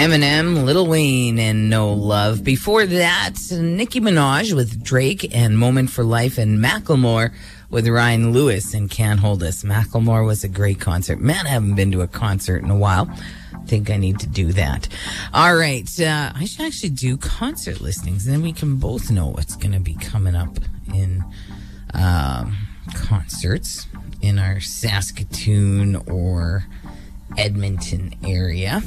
Eminem, Lil Wayne, and No Love. Before that, Nicki Minaj with Drake and Moment for Life, and Macklemore with Ryan Lewis and Can't Hold Us. Macklemore was a great concert. Man, I haven't been to a concert in a while. I think I need to do that. All right. I should actually do concert listings, and then we can both know what's going to be coming up in concerts in our Saskatoon or Edmonton area.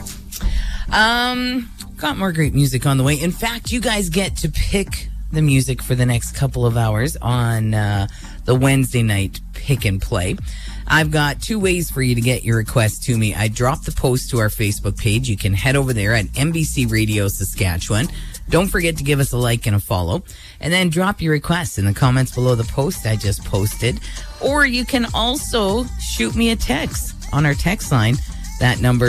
Got more great music on the way. In fact, you guys get to pick the music for the next couple of hours on the Wednesday night pick and play. I've got two ways for you to get your request to me. I dropped the post to our Facebook page. You can head over there at MBC Radio Saskatchewan. Don't forget to give us a like and a follow. And then drop your requests in the comments below the post I just posted. Or you can also shoot me a text on our text line. That number,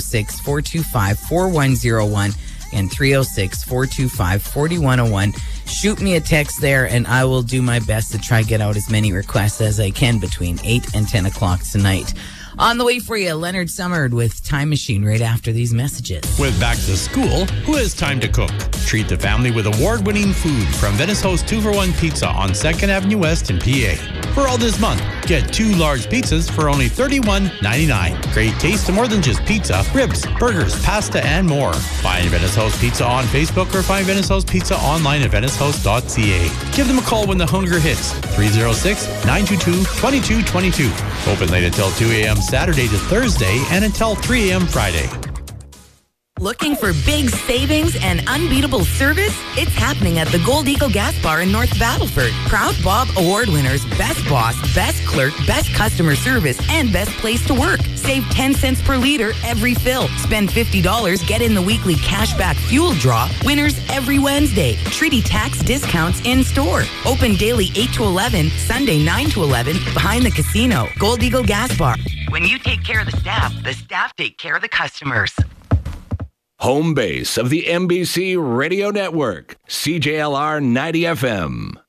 306-425-4101 and 306-425-4101. Shoot me a text there, and I will do my best to try to get out as many requests as I can between 8 and 10 o'clock tonight. On the way for you, Leonard Summard with Time Machine right after these messages. With back to school, who has time to cook? Treat the family with award-winning food from Venice Host 2-for-1 Pizza on 2nd Avenue West in PA. For all this month, get 2 large pizzas for only $31.99. Great taste of more than just pizza, ribs, burgers, pasta, and more. Find Venice Host Pizza on Facebook or find Venice Host Pizza online at venicehost.ca. Give them a call when the hunger hits. 306-922-2222. Open late until 2 a.m. Saturday to Thursday and until 3 a.m. Friday. Looking for big savings and unbeatable service? It's happening at the Gold Eagle Gas Bar in North Battleford. Proud Bob Award winners, Best Boss, Best Clerk, Best Customer Service, and Best Place to Work. Save 10 cents per liter every fill. Spend $50, get in the weekly cashback fuel draw. Winners every Wednesday. Treaty tax discounts in store. Open daily 8 to 11, Sunday 9 to 11, behind the casino. Gold Eagle Gas Bar. When you take care of the staff take care of the customers. Home base of the MBC Radio Network, CJLR 90 FM.